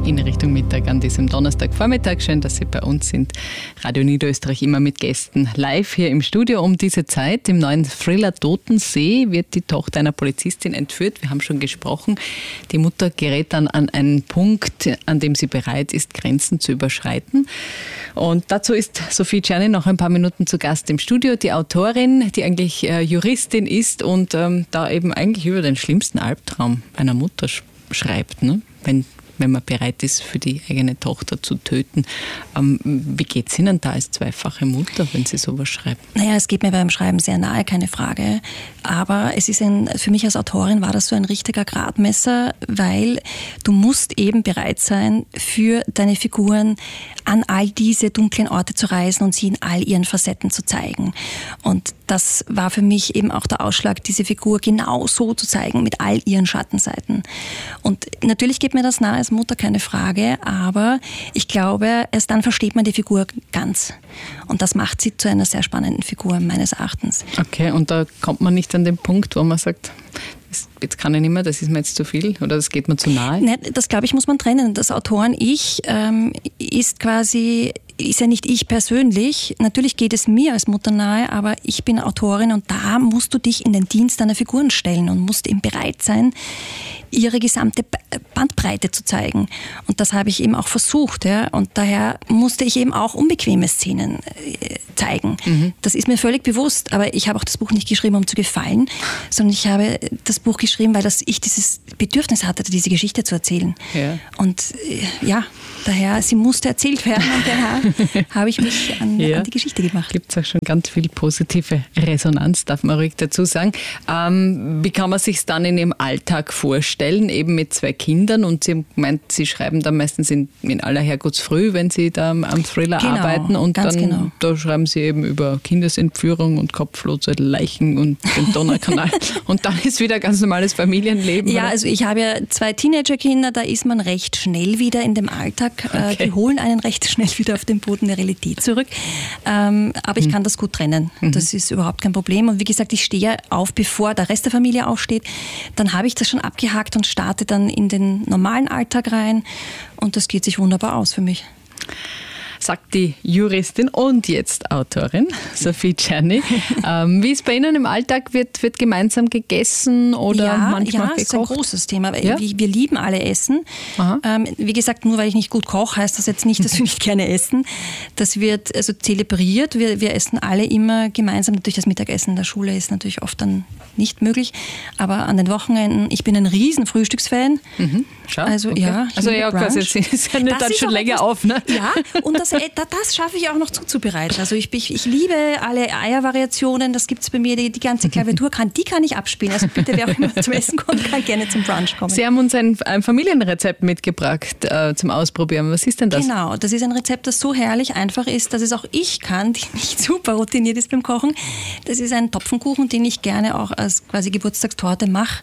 in Richtung Mittag an diesem Donnerstagvormittag. Schön, dass Sie bei uns sind. Radio Niederösterreich immer mit Gästen live hier im Studio um diese Zeit. Im neuen Thriller Totensee wird die Tochter einer Polizistin entführt. Wir haben schon gesprochen. Die Mutter gerät dann an einen Punkt, an dem sie bereit ist, Grenzen zu überschreiten. Und dazu ist Sophie Czerny noch ein paar Minuten zu Gast im Studio. Die Autorin, die eigentlich Juristin ist und da eben eigentlich über den schlimmsten Albtraum einer Mutter schreibt, ne? Wenn man bereit ist, für die eigene Tochter zu töten. Wie geht es Ihnen da als zweifache Mutter, wenn Sie sowas schreiben? Naja, es geht mir beim Schreiben sehr nahe, keine Frage. Aber es ist für mich als Autorin war das so ein richtiger Gradmesser, weil du musst eben bereit sein, für deine Figuren an all diese dunklen Orte zu reisen und sie in all ihren Facetten zu zeigen. Und das war für mich eben auch der Ausschlag, diese Figur genau so zu zeigen, mit all ihren Schattenseiten. Und natürlich geht mir das nahe als Mutter, keine Frage, aber ich glaube, erst dann versteht man die Figur ganz. Und das macht sie zu einer sehr spannenden Figur, meines Erachtens. Okay, und da kommt man nicht an den Punkt, wo man sagt, jetzt kann ich nicht mehr, das ist mir jetzt zu viel oder das geht mir zu nahe? Nein, das glaube ich, muss man trennen. Das Autoren-Ich ist ja nicht ich persönlich. Natürlich geht es mir als Mutter nahe, aber ich bin Autorin und da musst du dich in den Dienst deiner Figuren stellen und musst eben bereit sein, ihre gesamte Bandbreite zu zeigen. Und das habe ich eben auch versucht. Ja? Und daher musste ich eben auch unbequeme Szenen zeigen. Mhm. Das ist mir völlig bewusst, aber ich habe auch das Buch nicht geschrieben, um zu gefallen, sondern ich habe das Buch geschrieben, weil ich dieses Bedürfnis hatte, diese Geschichte zu erzählen. Ja. Und daher, sie musste erzählt werden und daher habe ich mich an die Geschichte gemacht. Gibt es auch schon ganz viel positive Resonanz, darf man ruhig dazu sagen. Wie kann man sich es dann in Ihrem Alltag vorstellen, eben mit 2 Kindern? Und Sie haben gemeint, Sie schreiben dann meistens in aller Herrgottsfrüh, wenn Sie da am Thriller arbeiten. Und dann da schreiben Sie eben über Kindesentführung und kopflose Leichen und den Donaukanal. Und dann ist wieder ganz normales Familienleben. Ja, oder? Also ich habe ja 2 Teenagerkinder, da ist man recht schnell wieder in dem Alltag. Okay. Die holen einen recht schnell wieder auf den Boden der Realität zurück. Aber ich kann das gut trennen. Das ist überhaupt kein Problem. Und wie gesagt, ich stehe auf, bevor der Rest der Familie aufsteht. Dann habe ich das schon abgehakt und starte dann in den normalen Alltag rein. Und das geht sich wunderbar aus für mich. Sagt die Juristin und jetzt Autorin Sophie Czerny. Wie ist bei Ihnen im Alltag? Wird gemeinsam gegessen oder manchmal gekocht? Ja, ist ein großes Thema. Ja? Wir lieben alle Essen. Wie gesagt, nur weil ich nicht gut koche, heißt das jetzt nicht, dass wir nicht gerne essen. Das wird also zelebriert. Wir essen alle immer gemeinsam. Natürlich das Mittagessen in der Schule ist natürlich oft dann nicht möglich. Aber an den Wochenenden, ich bin ein riesen Frühstücksfan. Schau, quasi, Sie sind dann schon länger auf, ne? Ja, und das schaffe ich auch noch zuzubereiten. Also ich liebe alle Eiervariationen, das gibt es bei mir, die ganze Klaviatur, die kann ich abspielen. Also bitte, wer auch immer zum Essen kommt, kann gerne zum Brunch kommen. Sie haben uns ein Familienrezept mitgebracht zum Ausprobieren. Was ist denn das? Genau, das ist ein Rezept, das so herrlich einfach ist, dass es auch ich kann, die nicht super routiniert ist beim Kochen. Das ist ein Topfenkuchen, den ich gerne auch als quasi Geburtstagstorte mache.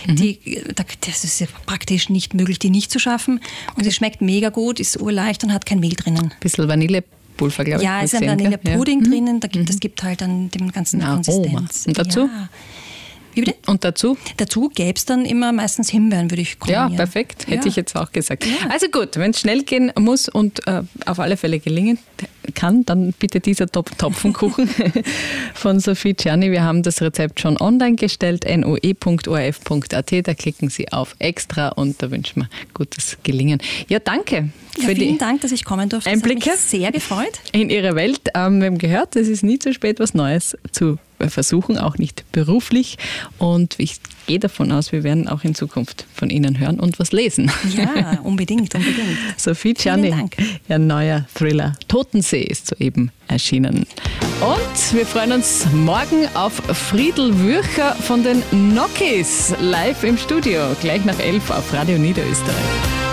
Das ist ja praktisch nicht möglich, die nicht zu schaffen. Und es schmeckt mega gut, ist urleicht und hat kein Mehl drinnen. Ein bisschen Vanillepulver, glaube ich. Ja, es ist ein Vanillepudding drinnen. Das gibt halt dann dem ganzen Konsistenz. Und dazu? Ja. Wie bitte? Und dazu? Dazu gäbe es dann immer meistens Himbeeren, würde ich kombinieren. Ja, perfekt. Hätte ich jetzt auch gesagt. Ja. Also gut, wenn es schnell gehen muss und auf alle Fälle gelingen kann, dann bitte dieser Topfenkuchen von Sophie Czerny. Wir haben das Rezept schon online gestellt, noe.orf.at. Da klicken Sie auf Extra und da wünschen wir gutes Gelingen. Ja, danke. Vielen Dank, dass ich kommen durfte. Einblicke. Das hat mich sehr gefreut. In Ihre Welt. Wir haben gehört, es ist nie zu spät, was Neues zu versuchen, auch nicht beruflich. Und ich gehe davon aus, wir werden auch in Zukunft von Ihnen hören und was lesen. Ja, unbedingt. Sophie Czerny, Ihr neuer Thriller Totensee ist soeben erschienen. Und wir freuen uns morgen auf Friedl Würcher von den Nokis live im Studio, gleich nach 11 auf Radio Niederösterreich.